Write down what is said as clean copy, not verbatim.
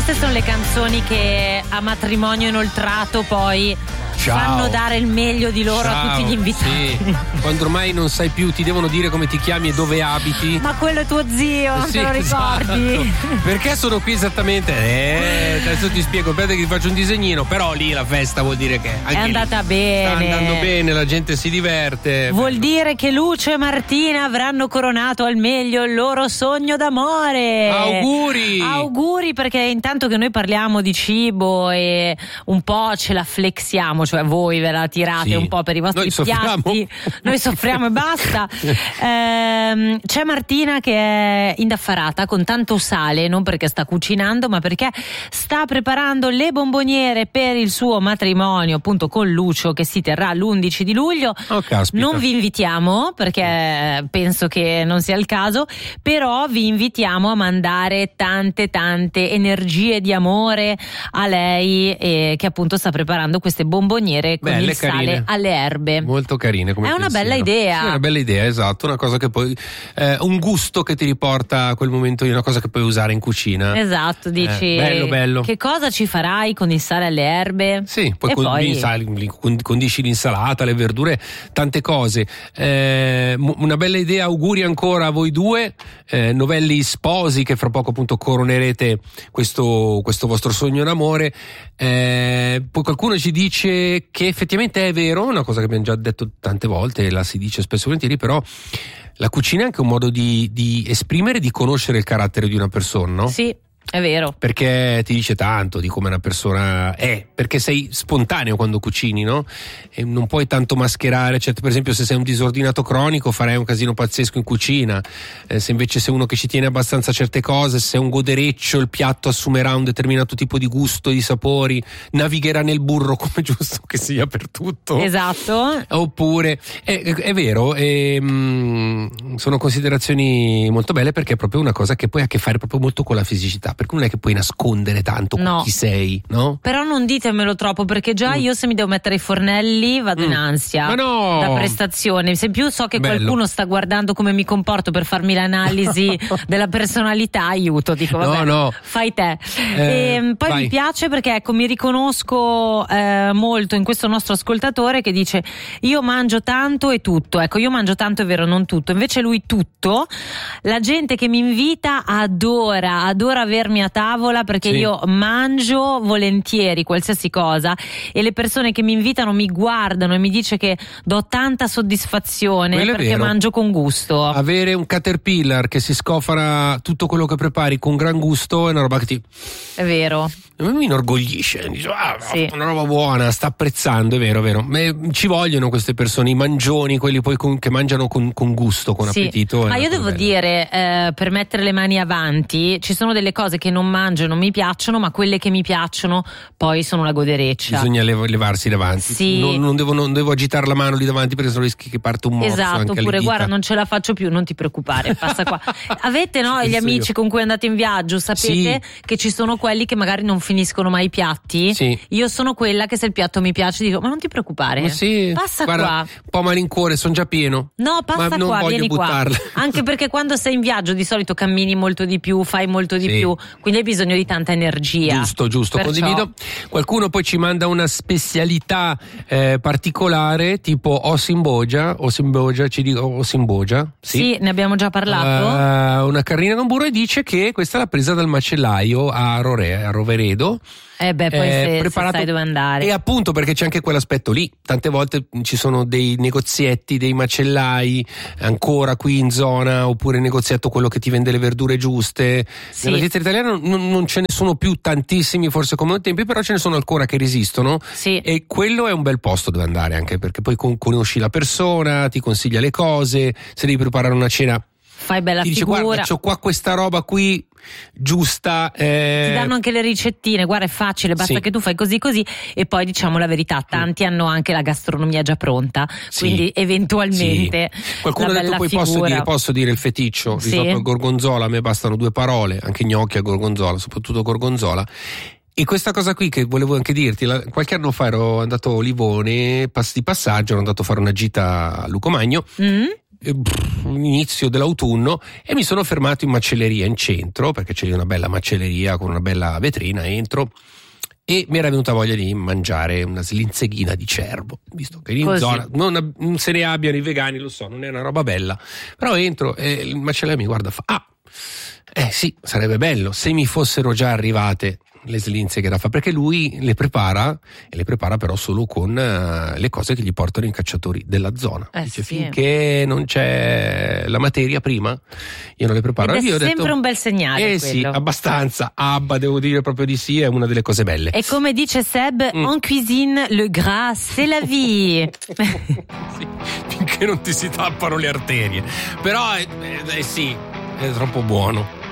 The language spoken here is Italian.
Queste sono le canzoni che a matrimonio inoltrato poi fanno dare il meglio di loro a tutti gli invitati. Sì. Quando ormai non sai più, ti devono dire come ti chiami e dove abiti. Ma quello è tuo zio, non te lo ricordi? Esatto. Perché sono qui esattamente? Adesso ti spiego, aspetta che ti faccio un disegnino. Però lì la festa vuol dire che anche è andata bene. Sta andando bene, la gente si diverte. Vuol dire che Lucio e Martina avranno coronato al meglio il loro sogno d'amore. Auguri, perché intanto che noi parliamo di cibo e un po' ce la flexiamo, cioè voi ve la tirate un po' per i vostri piatti, noi soffriamo e basta. C'è Martina che è indaffarata con tanto sale, non perché sta cucinando ma perché sta preparando le bomboniere per il suo matrimonio appunto con Lucio, che si terrà l'11 di luglio. Non vi invitiamo perché penso che non sia il caso, però vi invitiamo a mandare tante energie di amore a lei, che appunto sta preparando queste bomboniere con il sale alle erbe. Molto carine come è una bella idea. Sì, è una bella idea, esatto, una cosa che poi un gusto che ti riporta a quel momento, una cosa che puoi usare in cucina. Esatto, dici bello. Che cosa ci farai con il sale alle erbe? Sì, poi condisci l'insalata, le verdure, tante cose. Una bella idea, auguri ancora a voi due, novelli sposi che fra poco appunto coronerete questo vostro sogno d'amore. Poi qualcuno ci dice che effettivamente è vero, una cosa che abbiamo già detto tante volte, la si dice spesso e volentieri, però la cucina è anche un modo di esprimere, di conoscere il carattere di una persona, no? Sì. È vero. Perché ti dice tanto di come una persona è, perché sei spontaneo quando cucini, no? E non puoi tanto mascherare, cioè, per esempio se sei un disordinato cronico farai un casino pazzesco in cucina, se invece sei uno che ci tiene abbastanza a certe cose, se sei un godereccio il piatto assumerà un determinato tipo di gusto, di sapori, navigherà nel burro come giusto che sia per tutto. Esatto. Oppure è vero, sono considerazioni molto belle, perché è proprio una cosa che poi ha a che fare proprio molto con la fisicità, perché non è che puoi nascondere tanto chi sei, no? Però non ditemelo troppo, perché già io se mi devo mettere i fornelli vado in ansia. Ma no! Da prestazione. Se in più so che qualcuno sta guardando come mi comporto per farmi l'analisi della personalità, aiuto, dico vabbè, fai te. Poi mi piace perché mi riconosco molto in questo nostro ascoltatore che dice: io mangio tanto e tutto. Ecco, io mangio tanto, è vero, non tutto. Invece lui tutto. La gente che mi invita adora avermi a tavola, perché io mangio volentieri qualsiasi cosa, e le persone che mi invitano mi guardano e mi dice che do tanta soddisfazione perché mangio con gusto. Avere un caterpillar che si scofana tutto quello che prepari con gran gusto è una roba che è vero. Mi inorgoglisce, dice, una roba buona, sta apprezzando, è vero. Ci vogliono queste persone, i mangioni, quelli poi che mangiano con gusto, con appetito. Ma io devo dire, per mettere le mani avanti, ci sono delle cose che non mangio e non mi piacciono, ma quelle che mi piacciono poi sono la godereccia. Bisogna levarsi davanti. Sì. Non devo agitare la mano lì davanti, perché sennò rischi che parte un morso. Esatto, oppure guarda, non ce la faccio più, non ti preoccupare, passa qua. Avete gli amici con cui andate in viaggio, sapete che ci sono quelli che magari non finiscono mai i piatti? Sì. Io sono quella che se il piatto mi piace dico: ma non ti preoccupare, passa guarda, qua. Un po' malincuore, sono già pieno. No, passa non qua, voglio vieni buttarla. qua. Anche perché quando sei in viaggio di solito cammini molto di più, fai molto di più, quindi hai bisogno di tanta energia. Giusto, condivido. Qualcuno poi ci manda una specialità particolare, tipo Osimboja, ci dico Osimboja. Sì, ne abbiamo già parlato. Una carrina con burro, e dice che questa l'ha presa dal macellaio a Roveredo. Poi se sai dove andare. E appunto perché c'è anche quell'aspetto lì. Tante volte ci sono dei negozietti, dei macellai ancora qui in zona, oppure il negozietto quello che ti vende le verdure giuste. Nella dieta italiana non ce ne sono più tantissimi, forse come ai tempi, però ce ne sono ancora che resistono. Sì. E quello è un bel posto dove andare, anche perché poi conosci la persona, ti consiglia le cose, se devi preparare una cena fai bella ti dice: figura. guarda, c'ho qua questa roba qui giusta. Ti danno anche le ricettine, guarda, è facile, basta che tu fai così. E poi diciamo la verità, tanti hanno anche la gastronomia già pronta, quindi eventualmente qualcuno ha detto: poi posso dire il feticcio, risotto al gorgonzola, a me bastano 2 parole, anche gnocchi al gorgonzola, soprattutto gorgonzola. E questa cosa qui che volevo anche dirti, qualche anno fa ero andato a Olivone di passaggio, ero andato a fare una gita a Lucomagno. inizio dell'autunno, e mi sono fermato in macelleria in centro, perché c'è una bella macelleria con una bella vetrina. Entro e mi era venuta voglia di mangiare una slinzeghina di cervo, visto che in zona non se ne abbiano i vegani, lo so, non è una roba bella, però entro e il macellaio mi guarda e fa: sì, sarebbe bello se mi fossero già arrivate le slinzeghe da fare, perché lui le prepara, e le prepara però solo con le cose che gli portano i cacciatori della zona. Dice, sì. Finché non c'è la materia prima io non le preparo. Ed è io ho sempre detto, un bel segnale quello. Sì, abbastanza. Abba, devo dire proprio di sì, è una delle cose belle. E come dice Seb, en cuisine le gras c'est la vie. Sì, finché non ti si tappano le arterie, però sì, è troppo buono.